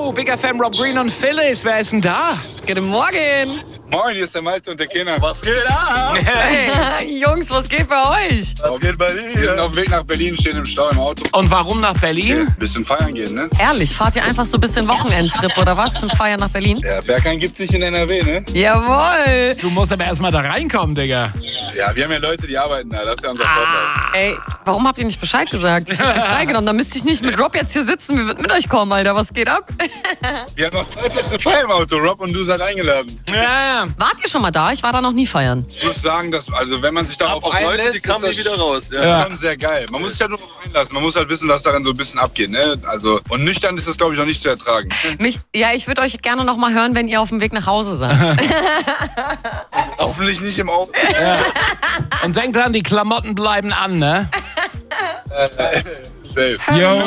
Yo, Big FM, Rob Green und Phyllis, wer ist denn da? Guten Morgen. Moin, hier ist der Malte und der Kenner. Was geht ab? Hey. Jungs, was geht bei euch? Was geht bei dir? Wir sind auf dem Weg nach Berlin, stehen im Stau im Auto. Und warum nach Berlin? Bisschen feiern gehen, ne? Ehrlich, fahrt ihr einfach so ein bisschen Wochenendtrip oder was zum Feiern nach Berlin? Ja, Berghain gibt's nicht in NRW, ne? Jawohl. Du musst aber erstmal da reinkommen, Digga. Ja, wir haben ja Leute, die arbeiten da. Das ist ja unser Vorteil. Ey, warum habt ihr nicht Bescheid gesagt? Ich hab mich freigenommen, dann müsste ich nicht mit Rob jetzt hier sitzen. Wir würden mit euch kommen, Alter. Was geht ab? Wir haben noch 2 Plätze frei im Auto. Rob und du seid eingeladen. Ja. Wart ihr schon mal da? Ich war da noch nie feiern. Ich muss sagen, dass, also wenn man sich darauf Auf Leute, einlässt, die kamen ist nicht das wieder raus. Das ist schon sehr geil. Man muss sich ja nur darauf einlassen. Man muss halt wissen, was daran so ein bisschen abgeht, ne? Also, und nüchtern ist das, glaube ich, noch nicht zu ertragen. Ich würde euch gerne noch mal hören, wenn ihr auf dem Weg nach Hause seid. Hoffentlich nicht im Auto. Und denk dran, die Klamotten bleiben an, ne? Safe. Yo.